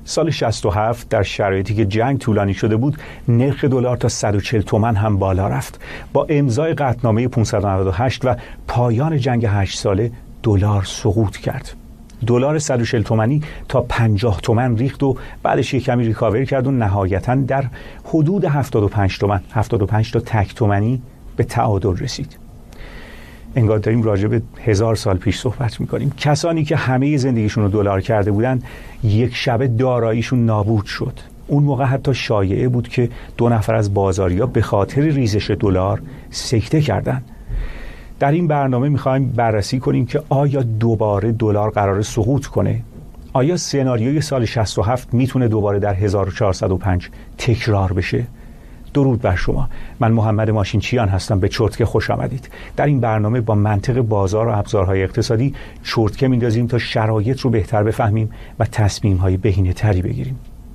سال 67 در شرایطی که جنگ طولانی شده بود، نرخ دلار تا 140 تومان هم بالا رفت. با امضای قطعنامه 598 و پایان جنگ 8 ساله دلار سقوط کرد. دلار 140 تومانی تا 50 تومن ریخت و بعدش یک کمی ریکاور کرد و نهایتاً در حدود 75 تومن، 75 تا تک تومانی به تعادل رسید. انگار داریم راجع به 1000 سال پیش صحبت میکنیم. کسانی که همه زندگیشون رو دلار کرده بودن، یک شبه داراییشون نابود شد. اون موقع حتی شایعه بود که 2 نفر از بازاریا به خاطر ریزش دلار سکته کردن. در این برنامه میخوایم بررسی کنیم که آیا دوباره دلار قرار سقوط کنه؟ آیا سناریوی سال 67 میتونه دوباره در 1405 تکرار بشه؟ درود بر شما. من محمد ماشینچیان هستم. به چرتکه خوش آمدید. در این برنامه با منطق بازار و ابزارهای اقتصادی چرتکه میندازیم تا شرایط رو بهتر بفهمیم و تصمیم‌های بهینه‌تری بگیریم.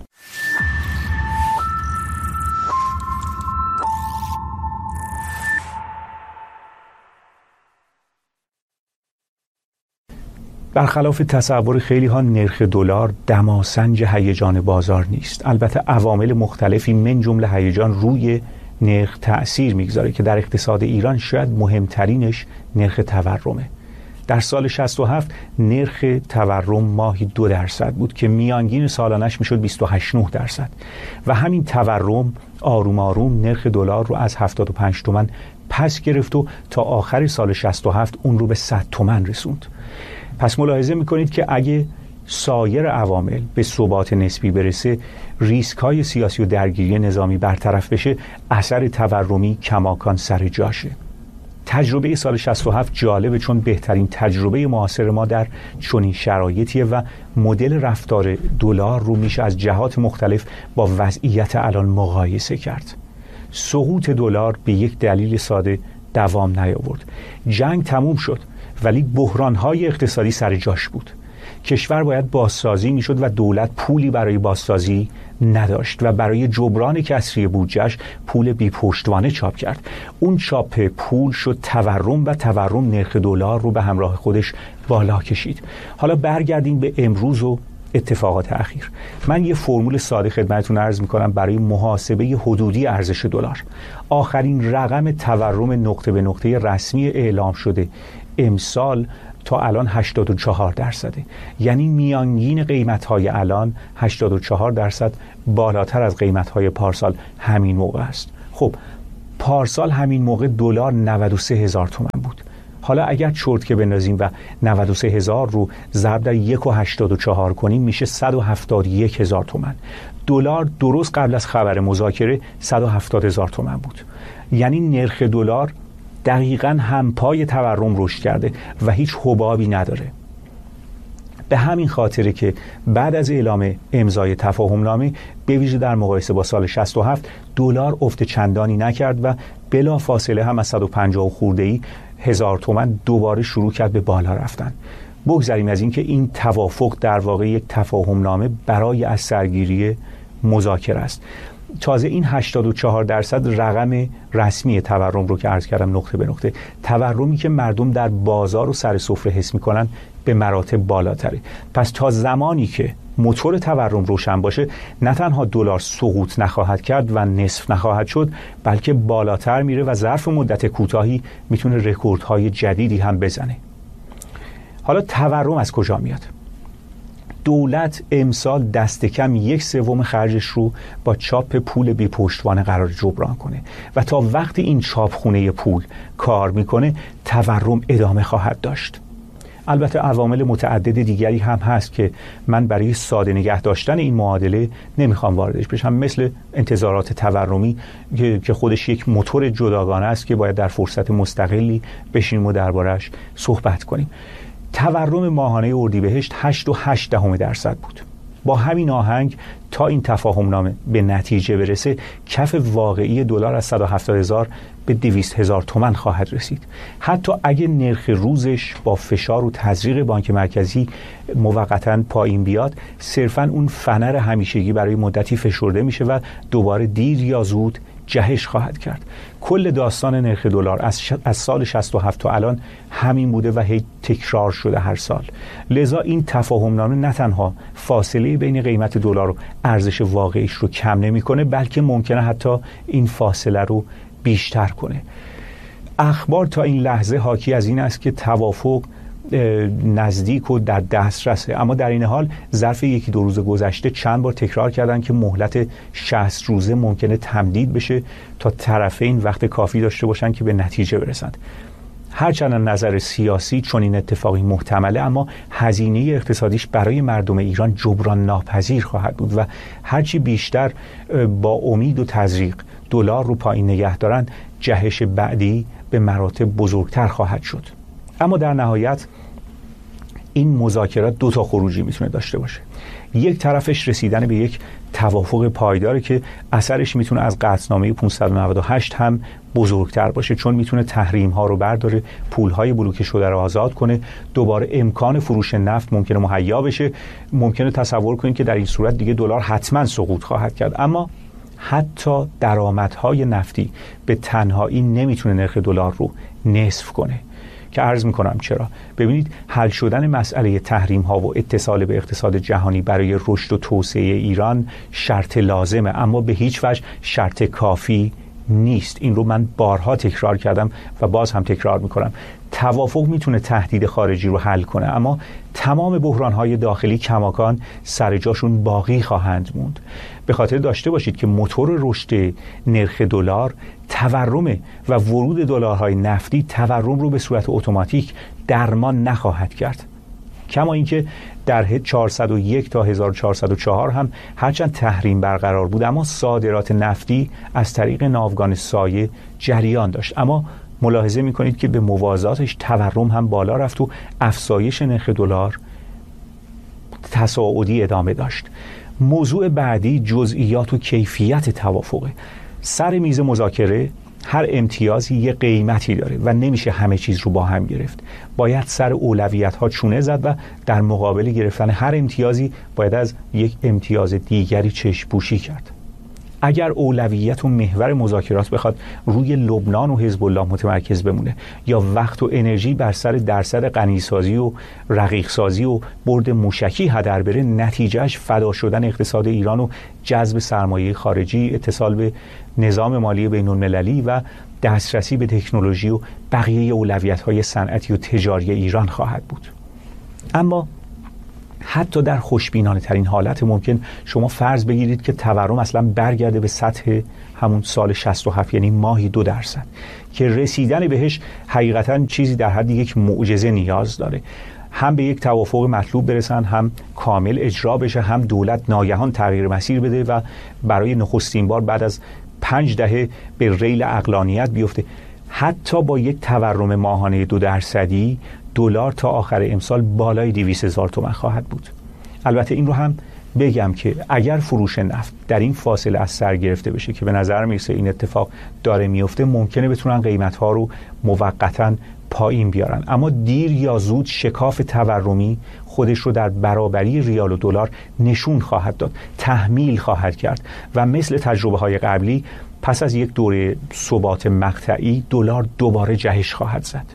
برخلاف تصور خیلی ها، نرخ دلار دماسنج هیجان بازار نیست. البته عوامل مختلفی من جمله هیجان روی نرخ تأثیر میگذاره که در اقتصاد ایران شاید مهمترینش نرخ تورمه. در سال 67 نرخ تورم ماهی 2% بود که میانگین سالانش میشد 28.9% و همین تورم آروم آروم نرخ دلار رو از 75 تومن پس گرفت و تا آخر سال 67 اون رو به 100 تومن رسوند. پس ملاحظه میکنید که اگه سایر عوامل به ثبات نسبی برسه، ریسک های سیاسی و درگیری نظامی برطرف بشه، اثر تورمی کماکان سر جاشه. تجربه سال 67 جالبه چون بهترین تجربه معاصر ما در چنین شرایطیه و مدل رفتار دلار رو میشه از جهات مختلف با وضعیت الان مقایسه کرد. سقوط دلار به یک دلیل ساده دوام نیاورد. جنگ تموم شد ولی بحران‌های اقتصادی سر جاش بود. کشور باید بازسازی میشد و دولت پولی برای بازسازی نداشت و برای جبران کسری بودجهش پول بی پشتوانه چاپ کرد. اون چاپ پول شد تورم و تورم نرخ دلار رو به همراه خودش بالا کشید. حالا برگردیم به امروز و اتفاقات اخیر. من یه فرمول ساده خدمتتون عرض میکنم برای محاسبه حدودی ارزش دلار. آخرین رقم تورم نقطه به نقطه رسمی اعلام شده امسال تا الان 84%. یعنی میانگین قیمت‌های الان 84% بالاتر از قیمت‌های پارسال همین موقع است. خب پارسال همین موقع دلار 93,000 تومان بود. حالا اگر چرتکه بندازیم و 93,000 رو ضرب در 1.84 کنیم میشه 171,000 تومان. دلار درست قبل از خبر مذاکره 170,000 تومان بود. یعنی نرخ دلار دقیقاً همپای تورم رشد کرده و هیچ حبابی نداره. به همین خاطره که بعد از اعلام امضای تفاهم نامه به ویژه در مقایسه با سال 67 دلار افت چندانی نکرد و بلا فاصله هم از 150 خورده‌ای هزار تومان دوباره شروع کرد به بالا رفتن. بگذاریم از این که این توافق در واقع یک تفاهم نامه برای از سرگیری مذاکره است. تازه این 84% رقم رسمی تورم رو که عرض کردم نقطه به نقطه، تورمی که مردم در بازار و سر سفره حس میکنن به مراتب بالاتره. پس تا زمانی که موتور تورم روشن باشه، نه تنها دلار سقوط نخواهد کرد و نصف نخواهد شد، بلکه بالاتر میره و ظرف مدت کوتاهی میتونه رکوردهای جدیدی هم بزنه. حالا تورم از کجا میاد؟ دولت امسال دست کم 1/3 خرجش رو با چاپ پول بی پشتوانه قرار جبران کنه و تا وقتی این چاپخونه پول کار میکنه تورم ادامه خواهد داشت. البته عوامل متعدد دیگری هم هست که من برای ساده نگه داشتن این معادله نمیخوام واردش بشم، مثل انتظارات تورمی که خودش یک موتور جداگانه است که باید در فرصت مستقلی بشینیم و دربارش صحبت کنیم. تورم ماهانه اردیبهشت 8.8% بود. با همین آهنگ تا این تفاهم نامه به نتیجه برسه، کف واقعی دلار از 170,000 به 200,000 تومان خواهد رسید. حتی اگه نرخ روزش با فشار و تزریق بانک مرکزی موقتاً پایین بیاد، صرفاً اون فنر همیشگی برای مدتی فشرده میشه و دوباره دیر یا زود جهش خواهد کرد. کل داستان نرخ دلار از سال 67 تا الان همین بوده و هی تکرار شده هر سال. لذا این تفاهم‌نامه نه تنها فاصله بین قیمت دلار و ارزش واقعیش رو کم نمی‌کنه، بلکه ممکنه حتی این فاصله رو بیشتر کنه. اخبار تا این لحظه حاکی از این است که توافق نزدیک و در دسترسه، اما در این حال ظرف یکی دو روز گذشته چند بار تکرار کردن که مهلت 60 روزه ممکنه تمدید بشه تا طرفین وقت کافی داشته باشن که به نتیجه برسند. هرچند از نظر سیاسی چون این اتفاقی محتمله، اما هزینه اقتصادیش برای مردم ایران جبران ناپذیر خواهد بود و هرچی بیشتر با امید و تزریق دلار رو پایین نگه دارن، جهش بعدی به مراتب بزرگتر خواهد شد. اما در نهایت این مذاکرات دو تا خروجی میتونه داشته باشه. یک طرفش رسیدن به یک توافق پایداره که اثرش میتونه از قطعنامه 598 هم بزرگتر باشه، چون میتونه تحریم ها رو برداره، پول های بلوکه شده رو آزاد کنه، دوباره امکان فروش نفت ممکنه مهیا بشه. ممکنه تصور کنید که در این صورت دیگه دلار حتما سقوط خواهد کرد. اما حتی درآمدهای نفتی به تنهایی نمیتونه نرخ دلار رو نصف کنه، که عرض میکنم چرا. ببینید، حل شدن مسئله تحریم ها و اتصال به اقتصاد جهانی برای رشد و توسعه ایران شرط لازمه، اما به هیچ وجه شرط کافی نیست. این رو من بارها تکرار کردم و باز هم تکرار میکنم. توافق میتونه تهدید خارجی رو حل کنه، اما تمام بحران‌های داخلی کماکان سر جاشون باقی خواهند موند. به خاطر داشته باشید که موتور رشد نرخ دلار تورم و ورود دلارهای نفتی تورم رو به صورت اتوماتیک درمان نخواهد کرد. کما اینکه در 401 تا 1404 هم هرچند تحریم برقرار بود، اما صادرات نفتی از طریق ناوگان سایه جریان داشت. اما ملاحظه میکنید که به موازاتش تورم هم بالا رفت و افزایش نرخ دلار تصاعدی ادامه داشت. موضوع بعدی جزئیات و کیفیت توافقه. سر میز مذاکره هر امتیازی یه قیمتی داره و نمیشه همه چیز رو با هم گرفت. باید سر اولویت ها چونه زد و در مقابل گرفتن هر امتیازی باید از یک امتیاز دیگری چشم پوشی کرد. اگر اولویت و محور مذاکرات بخواد روی لبنان و حزب الله متمرکز بمونه یا وقت و انرژی بر سر درصد غنیسازی و رقیقسازی و برد موشکی هدر بره، نتیجهش فدا شدن اقتصاد ایران و جذب سرمایه خارجی، اتصال به نظام مالی بین المللی و دسترسی به تکنولوژی و بقیه اولویت‌های صنعتی و تجاری ایران خواهد بود. اما حتی در خوشبینانه ترین حالت ممکن شما فرض بگیرید که تورم اصلا برگرده به سطح همون سال 67، یعنی ماهی 2%، که رسیدن بهش حقیقتا چیزی در حد یک معجزه نیاز داره. هم به یک توافق مطلوب برسن، هم کامل اجرا بشه، هم دولت ناگهان تغییر مسیر بده و برای نخستین بار بعد از 5 دهه به ریل عقلانیت بیفته. حتی با یک تورم ماهانه 2%، دلار تا آخر امسال بالای 200,000 تومان خواهد بود. البته این رو هم بگم که اگر فروش نفت در این فاصله از سر گرفته بشه که به نظر میرسه این اتفاق داره میفته، ممکنه بتونن قیمت‌ها رو موقتاً پایین بیارن، اما دیر یا زود شکاف تورمی خودش رو در برابری ریال و دلار نشون خواهد داد، تحمیل خواهد کرد و مثل تجربه‌های قبلی پس از یک دوره ثبات مقطعی دلار دوباره جهش خواهد زد.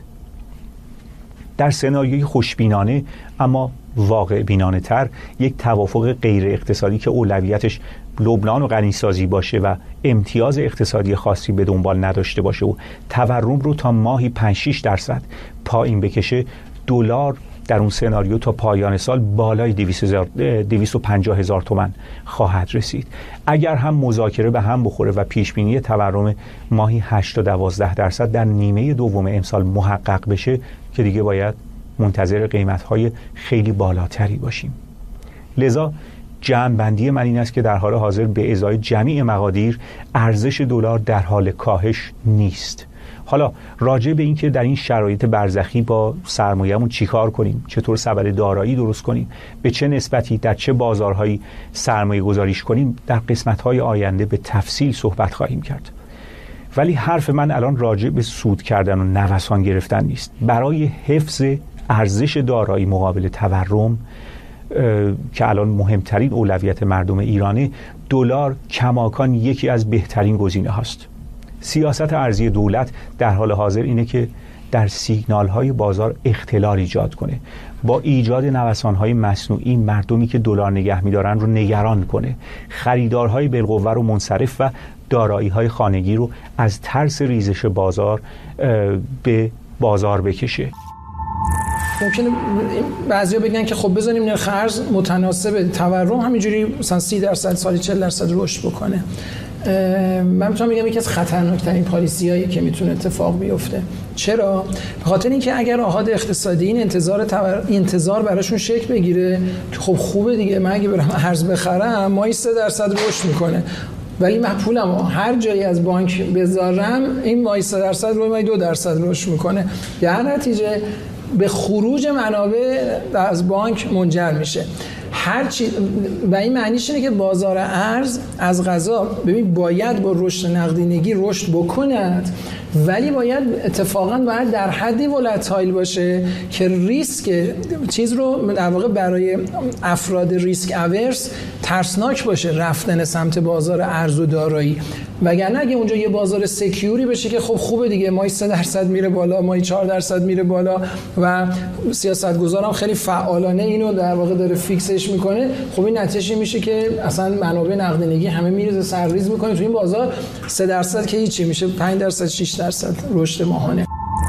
در سناریوی خوشبینانه اما واقع بینانه تر، یک توافق غیر اقتصادی که اولویتش لبنان و غنیسازی باشه و امتیاز اقتصادی خاصی به دنبال نداشته باشه و تورم رو تا ماهی 5-6% پایین بکشه، دلار در اون سناریو تا پایان سال بالای 250,000 تومان خواهد رسید. اگر هم مذاکره به هم بخوره و پیشبینی تورم ماهی 8 تا 12% در نیمه دوم امسال محقق بشه، که دیگه باید منتظر قیمت‌های خیلی بالاتری باشیم. لذا جمع‌بندی من این است که در حال حاضر به ازای جمیع مقادیر ارزش دلار در حال کاهش نیست. حالا راجع به این که در این شرایط برزخی با سرمایه‌مون چیکار کنیم، چطور سبد دارایی درست کنیم، به چه نسبتی در چه بازارهایی سرمایه گذاریش کنیم، در قسمت‌های آینده به تفصیل صحبت خواهیم کرد. ولی حرف من الان راجع به سود کردن و نوسان گرفتن نیست. برای حفظ ارزش دارایی مقابل تورم که الان مهمترین اولویت مردم ایرانه، دلار کماکان یکی از بهترین گزینه هاست. سیاست ارزی دولت در حال حاضر اینه که در سیگنال های بازار اختلال ایجاد کنه، با ایجاد نوسان‌های مصنوعی مردمی که دلار نگه می‌دارن رو نگران کنه، خریدارهای بالقوه رو منصرف و دارایی‌های خانگی رو از ترس ریزش بازار به بازار بکشه. ممکنه بعضیا بگن که خب بزنیم نرخ ارز متناسب تورم همینجوری مثلا 30% سالی 40% رشد بکنه. من میتونم بگم یکی از خطرناکترین پالیسیایی که میتونه اتفاق بیفته. چرا؟ به خاطر اینکه اگر آحاد اقتصادی این انتظار براشون شکل بگیره که خب خوبه دیگه، من اگه برم ارز بخرم ماهی 3% رشد میکنه، ولی من پولمو هر جایی از بانک بذارم این ماهی 3% روی ماهی 2% رشد میکنه، در نتیجه به خروج منابع از بانک منجر میشه. هر چی و این معنیش اینه که بازار ارز از قضا ببین باید با رشد نقدینگی رشد بکند، ولی باید اتفاقا در حدی ولتایل باشه که ریسک چیز رو در واقع برای افراد ریسک اورس ترسناک باشه رفتن سمت بازار ارز و دارایی. وگرنه اگه اونجا یه بازار سکیوری بشه که خب خوبه دیگه، ماهی 3% میره بالا، ماهی 4% میره بالا و سیاستگزارم خیلی فعالانه اینو در واقع داره فیکسش میکنه، خب این نتیجه میشه که اصلا منابع نقدینگی همه میریزه سرریز میکنه تو این بازار، 3% که هیچی میشه 5% 6% رشد ماهانه.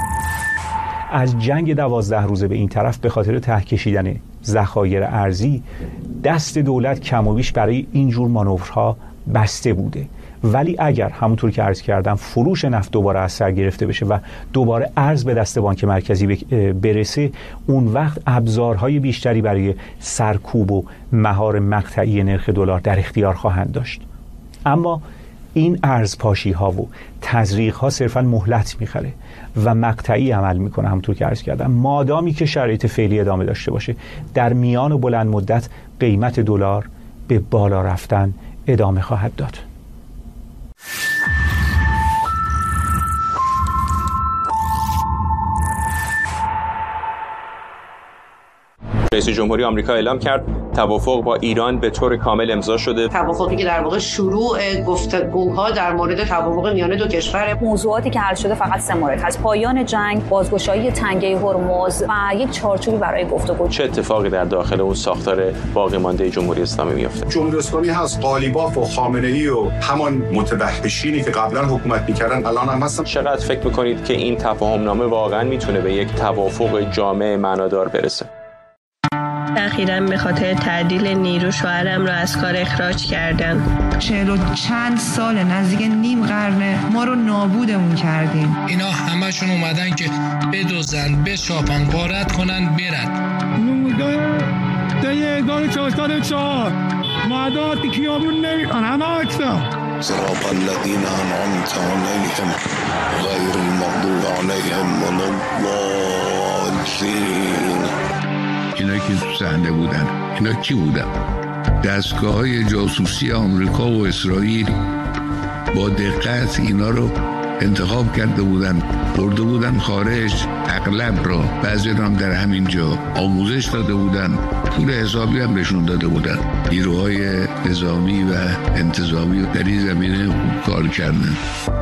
از جنگ 12 روزه به این طرف به خاطر ته کشیدن ذخایر ارزی دست دولت کم و بیش برای این جور مانورها بسته بوده، ولی اگر همونطور که عرض کردم فروش نفت دوباره از سر گرفته بشه و دوباره ارز به دست بانک مرکزی برسه، اون وقت ابزارهای بیشتری برای سرکوب و مهار مقطعی نرخ دلار در اختیار خواهند داشت. اما این ارزپاشی ها و تزریق ها صرفا مهلت میخره و مقطعی عمل میکنه. همونطور که عرض کردم مادامی که شرایط فعلی ادامه داشته باشه، در میان و بلند مدت قیمت دلار به بالا رفتن ادامه خواهد داد. رئیس جمهوری آمریکا اعلام کرد توافق با ایران به طور کامل امضا شده. توافقی که در واقع شروع گفتگوها در مورد توافق میان دو کشور. موضوعاتی که حل شده فقط 3 مورد هست: پایان جنگ، بازگشایی تنگه هرمز و یک چارچوبی برای گفتگو. چه اتفاقی در داخل اون ساختار باقی مانده جمهوری اسلامی میفته؟ جمهوری اسلامی هست، قالیباف و خامنه‌ای و همان متوحشینی که قبلا حکومت می‌کردن الان هم هستن. چقدر فکر می‌کنید که این تفاهم‌نامه واقعا میتونه به یک توافق جامع معنادار برسه؟ اخیراً به خاطر تعدیل نیرو شوهرم را از کار اخراج کردن. 40 و چند سال، نزدیک نیم قرنه ما رو نابودمون کردین. اینا همشون اومدن که بدزدن، بشاپن، غارت کنن، برن. نمودای 1404 معدات کیابون نمیخوان، همه اکتا صراط الذین انعمت علیهم غیر المغضوب علیهم ولا الضالین. اینا که تو صحنه بودن، اینا کی بودن؟ دستگاه‌های جاسوسی آمریکا و اسرائیل با دقت اینا رو انتخاب کرده بودن، برده بودن خارج، اغلب را بعضی هم در همین جا آموزش داده بودن، پول حسابی هم بهشون داده بودن. نیروهای نظامی و انتظامی در این زمینه خوب کار کردن.